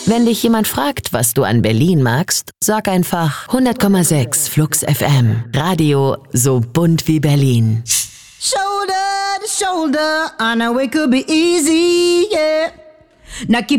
Wenn dich jemand fragt, was du an Berlin magst, sag einfach 100,6 Flux FM. Radio so bunt wie Berlin. Shoulder to shoulder, I know it could be easy, yeah. Now keep